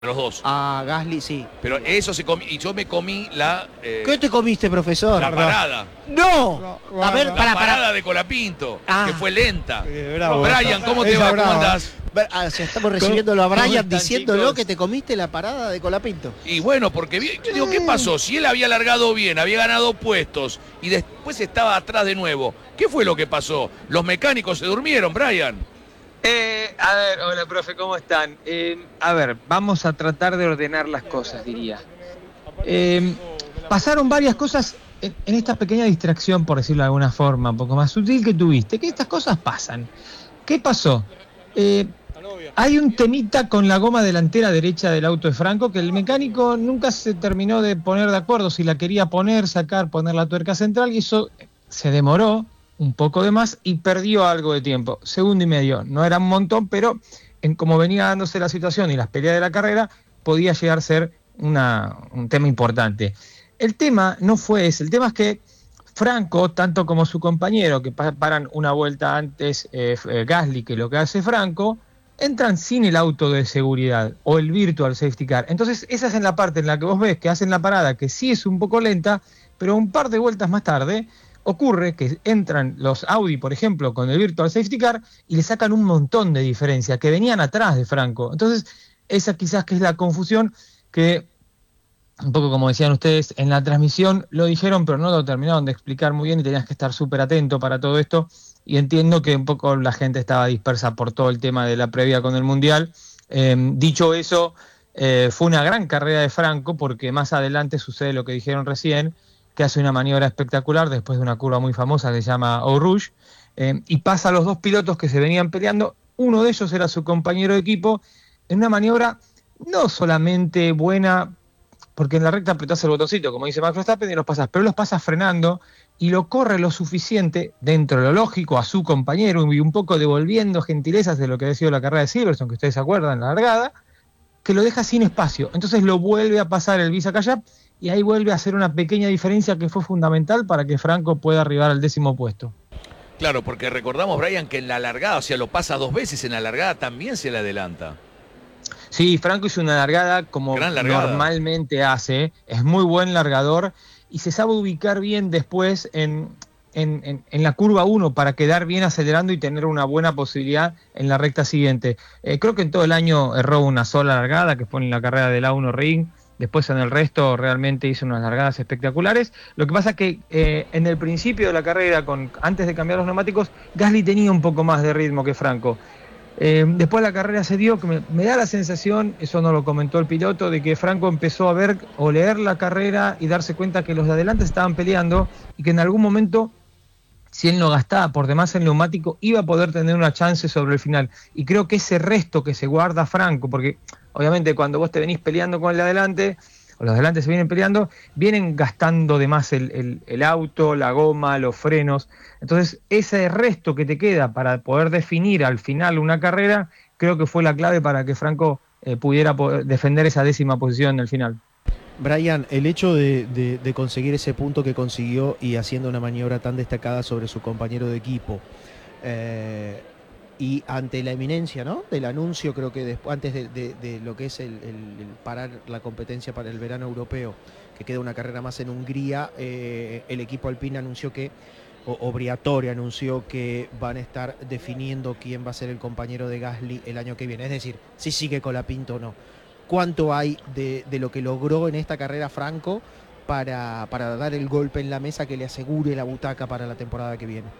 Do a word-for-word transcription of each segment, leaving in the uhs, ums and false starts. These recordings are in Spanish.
los dos. A Gasly, sí. Pero eso se comió, y yo me comí la... Eh, ¿Qué te comiste, profesor? La parada. ¡No! No, A ver, La para, parada para. de Colapinto, Ah. que fue lenta. Eh, bravo. Brian, ¿cómo te Esa va? ¿Cómo brava. andás? Ah, o sea, estamos recibiéndolo a ¿Cómo Brian están, diciéndolo chicos? que te comiste la parada de Colapinto. Y bueno, porque vi- yo digo, ¿qué pasó? Si él había largado bien, había ganado puestos y después estaba atrás de nuevo, ¿qué fue lo que pasó? Los mecánicos se durmieron, Brian. Eh, a ver, hola profe, ¿cómo están? Eh, a ver, vamos a tratar de ordenar las cosas, diría. Eh, pasaron varias cosas en, en esta pequeña distracción, por decirlo de alguna forma, un poco más sutil que tuviste, que estas cosas pasan. ¿Qué pasó? Eh, hay un temita con la goma delantera derecha del auto de Franco que el mecánico nunca se terminó de poner de acuerdo si la quería poner, sacar, poner la tuerca central, y eso se demoró un poco de más y perdió algo de tiempo, segundo y medio, no era un montón, pero en como venía dándose la situación y las peleas de la carrera, podía llegar a ser una, un tema importante. El tema no fue ese, el tema es que Franco, tanto como su compañero, que pa- paran una vuelta antes eh, eh, Gasly que lo que hace Franco, entran sin el auto de seguridad o el virtual safety car. Entonces esa es en la parte en la que vos ves que hacen la parada, que sí es un poco lenta, pero un par de vueltas más tarde ocurre que entran los Audi, por ejemplo, con el Virtual Safety Car y le sacan un montón de diferencia, que venían atrás de Franco. Entonces, esa quizás que es la confusión que, un poco como decían ustedes, en la transmisión lo dijeron, pero no lo terminaron de explicar muy bien y tenías que estar súper atento para todo esto. Y entiendo que un poco la gente estaba dispersa por todo el tema de la previa con el Mundial. Eh, dicho eso, eh, fue una gran carrera de Franco, porque más adelante sucede lo que dijeron recién, que hace una maniobra espectacular después de una curva muy famosa que se llama Eau Rouge, eh, y pasa a los dos pilotos que se venían peleando. Uno de ellos era su compañero de equipo, en una maniobra no solamente buena, porque en la recta apretás el botoncito, como dice Max Verstappen, y los pasas, pero los pasas frenando y lo corre lo suficiente, dentro de lo lógico, a su compañero, y un poco devolviendo gentilezas de lo que había sido la carrera de Silverstone, que ustedes se acuerdan, la largada, que lo deja sin espacio. Entonces lo vuelve a pasar el Visa Callap, y ahí vuelve a hacer una pequeña diferencia que fue fundamental para que Franco pueda arribar al décimo puesto. Claro, porque recordamos, Brian, que en la largada, o sea, lo pasa dos veces, en la largada también se le adelanta. Sí, Franco hizo una largada como largada. normalmente hace, es muy buen largador y se sabe ubicar bien después en, en, en, en la curva uno para quedar bien acelerando y tener una buena posibilidad en la recta siguiente. Eh, creo que en todo el año erró una sola largada, que fue en la carrera del A uno Ring. Después en el resto realmente hizo unas largadas espectaculares. Lo que pasa es que eh, en el principio de la carrera, con, antes de cambiar los neumáticos, Gasly tenía un poco más de ritmo que Franco. Eh, después la carrera se dio, que me, me da la sensación, eso no lo comentó el piloto, de que Franco empezó a ver o leer la carrera y darse cuenta que los de adelante estaban peleando y que en algún momento, si él no gastaba por demás el neumático, iba a poder tener una chance sobre el final. Y creo que ese resto que se guarda Franco, porque obviamente cuando vos te venís peleando con el de adelante, o los de adelante se vienen peleando, vienen gastando de más el, el, el auto, la goma, los frenos. Entonces ese resto que te queda para poder definir al final una carrera, creo que fue la clave para que Franco eh, pudiera poder defender esa décima posición en el final. Brian, el hecho de, de, de conseguir ese punto que consiguió y haciendo una maniobra tan destacada sobre su compañero de equipo, eh, y ante la eminencia, ¿no?, del anuncio, creo que después, antes de, de, de lo que es el, el, el parar la competencia para el verano europeo, que queda una carrera más en Hungría, eh, el equipo Alpine anunció que, o, o Briatore anunció que van a estar definiendo quién va a ser el compañero de Gasly el año que viene, es decir, si sigue Colapinto o no. ¿Cuánto hay de, de lo que logró en esta carrera Franco para, para dar el golpe en la mesa que le asegure la butaca para la temporada que viene?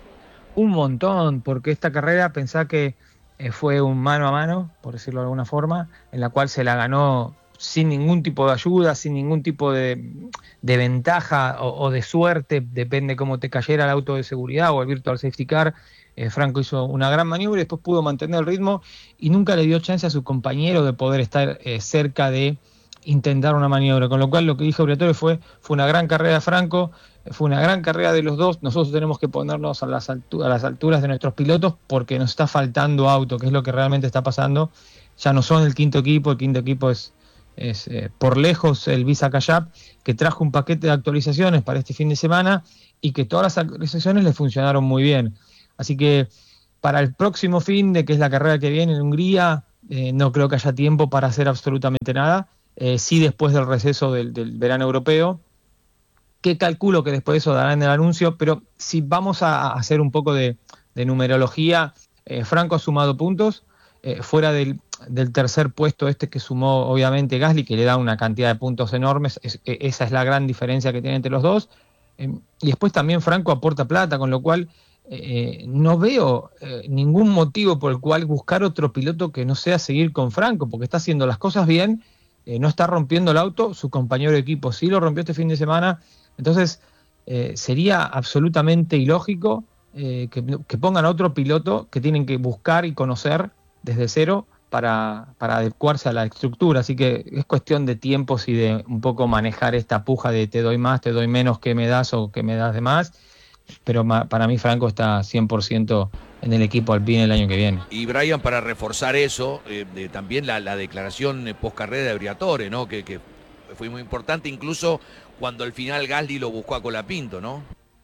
Un montón, porque esta carrera pensá que eh, fue un mano a mano, por decirlo de alguna forma, en la cual se la ganó sin ningún tipo de ayuda, sin ningún tipo de, de ventaja o, o de suerte, depende cómo te cayera el auto de seguridad o el Virtual Safety Car. Eh, Franco hizo una gran maniobra y después pudo mantener el ritmo y nunca le dio chance a su compañero de poder estar eh, cerca de intentar una maniobra, con lo cual lo que dijo Briatore fue, fue una gran carrera de Franco, fue una gran carrera de los dos. Nosotros tenemos que ponernos a las, altu- a las alturas de nuestros pilotos porque nos está faltando auto, que es lo que realmente está pasando. Ya no son el quinto equipo, el quinto equipo es, es eh, por lejos el Visa Callap, que trajo un paquete de actualizaciones para este fin de semana y que todas las actualizaciones le funcionaron muy bien. Así que para el próximo fin de, que es la carrera que viene en Hungría, eh, no creo que haya tiempo para hacer absolutamente nada. Eh, sí, después del receso del, del verano europeo, que calculo que después de eso darán el anuncio, pero si vamos a hacer un poco de, de numerología, eh, Franco ha sumado puntos, eh, fuera del, del tercer puesto este que sumó obviamente Gasly, que le da una cantidad de puntos enormes, es, esa es la gran diferencia que tiene entre los dos, eh, y después también Franco aporta plata, con lo cual eh, no veo eh, ningún motivo por el cual buscar otro piloto que no sea seguir con Franco, porque está haciendo las cosas bien, eh, no está rompiendo el auto, su compañero de equipo sí lo rompió este fin de semana. Entonces, eh, sería absolutamente ilógico eh, que, que pongan a otro piloto que tienen que buscar y conocer desde cero para, para adecuarse a la estructura. Así que es cuestión de tiempos y de un poco manejar esta puja de te doy más, te doy menos, que me das o que me das de más. Pero ma, para mí Franco está cien por ciento en el equipo Alpine el año que viene. Y Brian, para reforzar eso, eh, de, también la, la declaración post carrera de Briatore, ¿no? Que, que fue muy importante, incluso cuando al final Gasly lo buscó a Colapinto, ¿no?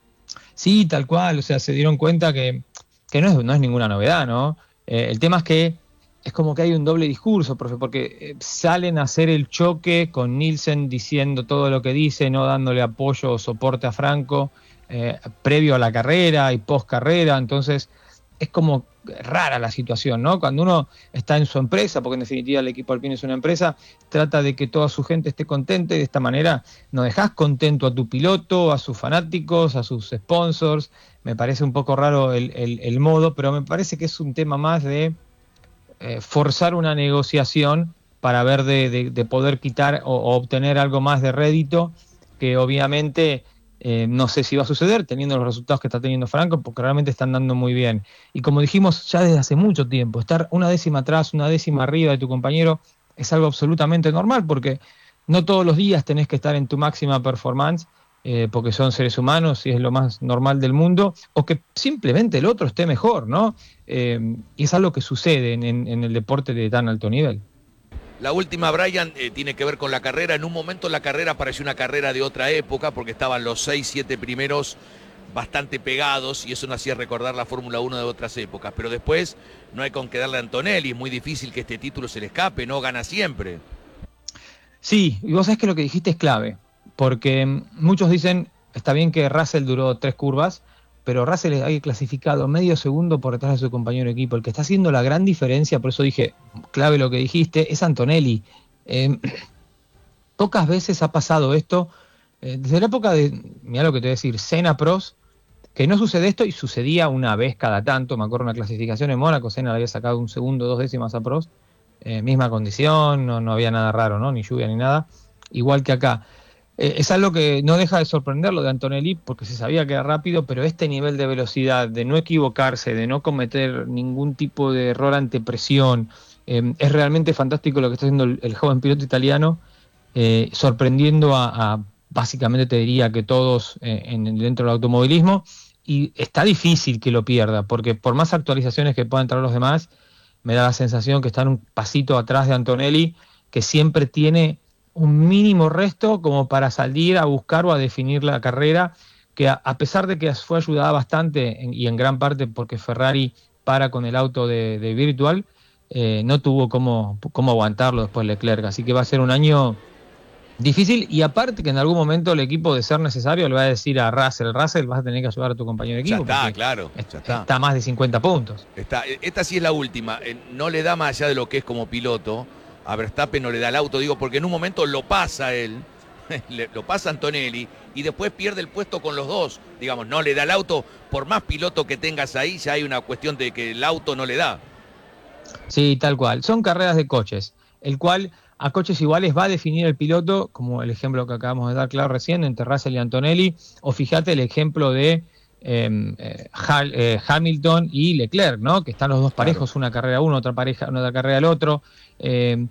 Sí, tal cual, o sea, se dieron cuenta que, que no, es, no es ninguna novedad, ¿no? Eh, el tema es que es como que hay un doble discurso, profe, porque eh, salen a hacer el choque con Nielsen diciendo todo lo que dice, no dándole apoyo o soporte a Franco, eh, previo a la carrera y post carrera, entonces es como rara la situación, ¿no? Cuando uno está en su empresa, porque en definitiva el equipo Alpine es una empresa, trata de que toda su gente esté contenta y de esta manera no dejás contento a tu piloto, a sus fanáticos, a sus sponsors. Me parece un poco raro el, el, el modo, pero me parece que es un tema más de eh, forzar una negociación para ver de, de, de poder quitar o, o obtener algo más de rédito, que obviamente Eh, no sé si va a suceder teniendo los resultados que está teniendo Franco, porque realmente están dando muy bien. Y como dijimos ya desde hace mucho tiempo, estar una décima atrás, una décima arriba de tu compañero es algo absolutamente normal, porque no todos los días tenés que estar en tu máxima performance, eh, porque son seres humanos y es lo más normal del mundo, o que simplemente el otro esté mejor, ¿no? Eh, y es algo que sucede en, en, en el deporte de tan alto nivel. La última, Brian, eh, tiene que ver con la carrera. En un momento la carrera pareció una carrera de otra época porque estaban los seis, siete primeros bastante pegados y eso nos hacía recordar la Fórmula uno de otras épocas. Pero después no hay con qué darle a Antonelli. Es muy difícil que este título se le escape, no gana siempre. Sí, y vos sabés que lo que dijiste es clave, porque muchos dicen, está bien que Russell duró tres curvas, pero Russell ha clasificado medio segundo por detrás de su compañero de equipo. El que está haciendo la gran diferencia, por eso dije, clave lo que dijiste, es Antonelli. Eh, pocas veces ha pasado esto, eh, desde la época de, mirá lo que te voy a decir, Senna Prost, que no sucede esto y sucedía una vez cada tanto. Me acuerdo una clasificación en Mónaco, Senna le había sacado un segundo, dos décimas a Prost, eh, misma condición, no, no había nada raro, ¿no? Ni lluvia ni nada, igual que acá. Eh, es algo que no deja de sorprenderlo de Antonelli, porque se sabía que era rápido, pero este nivel de velocidad, de no equivocarse, de no cometer ningún tipo de error ante presión, eh, es realmente fantástico lo que está haciendo el, el joven piloto italiano, eh, sorprendiendo a, a, básicamente te diría que todos eh, en, dentro del automovilismo, y está difícil que lo pierda, porque por más actualizaciones que puedan traer los demás, me da la sensación que están un pasito atrás de Antonelli, que siempre tiene un mínimo resto como para salir a buscar o a definir la carrera, que a, a pesar de que fue ayudada bastante en, y en gran parte porque Ferrari para con el auto de, de Virtual, eh, no tuvo cómo, cómo aguantarlo después Leclerc, así que va a ser un año difícil, y aparte que en algún momento el equipo, de ser necesario, le va a decir a Russell, Russell, vas a tener que ayudar a tu compañero de equipo. Ya está, claro. Ya está. está a más de cincuenta puntos. Está, esta sí es la última, eh, no le da más allá de lo que es como piloto. A Verstappen no le da el auto, digo, porque en un momento lo pasa él, lo pasa Antonelli, y después pierde el puesto con los dos. Digamos, no le da el auto, por más piloto que tengas ahí, ya hay una cuestión de que el auto no le da. Sí, tal cual. Son carreras de coches, el cual a coches iguales va a definir el piloto, como el ejemplo que acabamos de dar claro recién, entre Russell y Antonelli, o fíjate el ejemplo de eh, eh, Hal, eh, Hamilton y Leclerc, ¿no? Que están los dos parejos, claro. Una carrera uno, otra pareja, otra carrera el otro. Eh,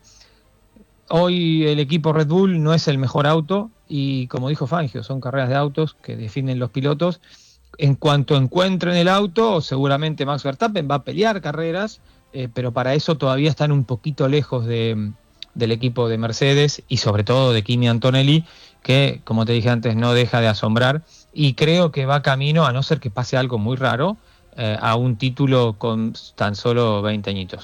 hoy el equipo Red Bull no es el mejor auto y, como dijo Fangio, son carreras de autos que definen los pilotos. En cuanto encuentren el auto, seguramente Max Verstappen va a pelear carreras, eh, pero para eso todavía están un poquito lejos de, del equipo de Mercedes y sobre todo de Kimi Antonelli, que, como te dije antes, no deja de asombrar, y creo que va camino, a no ser que pase algo muy raro, eh, a un título con tan solo veinte añitos.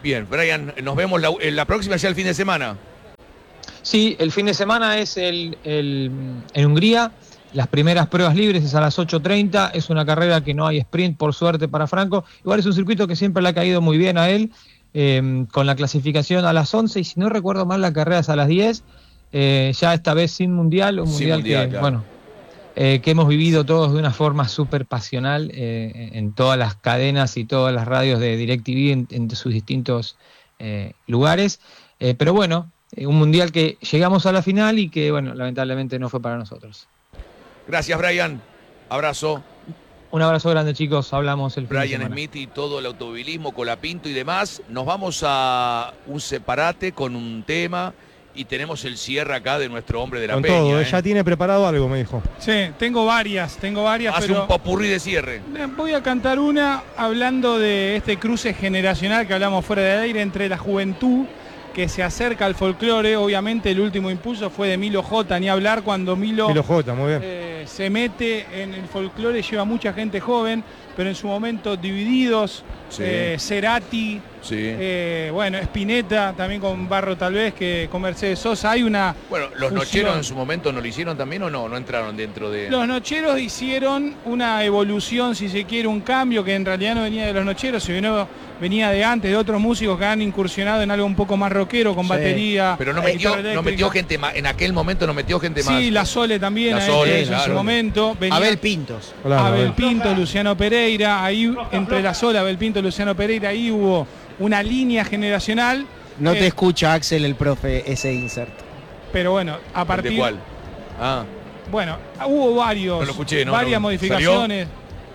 Bien, Brian, nos vemos la, la próxima, ya el fin de semana. Sí, el fin de semana es el, el, en Hungría. Las primeras pruebas libres es a las ocho treinta. Es una carrera que no hay sprint, por suerte, para Franco. Igual es un circuito que siempre le ha caído muy bien a él, eh, con la clasificación a las once. Y si no recuerdo mal, la carrera es a las diez. Eh, ya esta vez sin mundial, un mundial, mundial que, claro. bueno, eh, que hemos vivido todos de una forma súper pasional eh, en todas las cadenas y todas las radios de DirecTV en, en sus distintos eh, lugares. Eh, pero bueno, eh, un mundial que llegamos a la final y que, bueno, lamentablemente no fue para nosotros. Gracias, Brian. Abrazo. Un abrazo grande, chicos. Hablamos el fin de semana. Brian Smith y todo el automovilismo, Colapinto y demás. Nos vamos a un separate con un tema y tenemos el cierre acá de nuestro hombre de la con peña. Todo, ¿eh? ya tiene preparado algo, me dijo. Sí, tengo varias, tengo varias. Hace pero un popurrí de cierre. Voy a cantar una hablando de este cruce generacional que hablamos fuera del aire entre la juventud que se acerca al folclore. Obviamente el último impulso fue de Milo J, ni hablar cuando Milo, Milo J, muy bien. Eh, se mete en el folclore, lleva mucha gente joven, pero en su momento Divididos, sí. eh, Cerati, sí. eh, bueno, Spinetta, también con Barro tal vez, que con Mercedes Sosa. Hay una Bueno, los fusión. Nocheros en su momento no lo hicieron también o no, no entraron dentro de... Los Nocheros hicieron una evolución, si se quiere, un cambio que en realidad no venía de los Nocheros, sino venía de antes, de otros músicos que han incursionado en algo un poco más rockero, con sí. batería. Pero no metió, no metió gente más, en aquel momento no metió gente sí, más. Sí, la Sole también, la Sole, en claro. su momento. Venía Abel Pintos. Claro, Abel Pinto, Luciano Pereira, ahí entre la Sole, Abel Pinto, Luciano Pereira, ahí hubo una línea generacional. No eh, te escucha, Axel, el profe, ese insert. Pero bueno, a partir... ¿De cuál? Ah. Bueno, hubo varios, no lo escuché, no, varias no, modificaciones.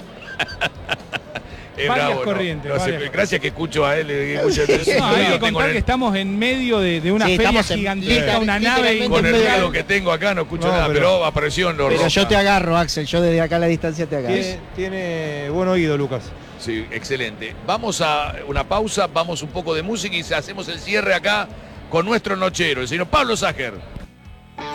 Es varias bravo, corrientes. No, no varias sé, gracias que escucho a él. Que escucho sí, no, hay que no contar el... que estamos en medio de, de una sí, feria en, gigantesca, una nave. Con el ruido que tengo acá no escucho no, nada, pero, pero apareció en los Pero roca. Yo te agarro, Axel, yo desde acá a la distancia te agarro. Tiene, tiene buen oído, Lucas. Sí, excelente. Vamos a una pausa, vamos un poco de música y hacemos el cierre acá con nuestro nochero, el señor Pablo Sajer.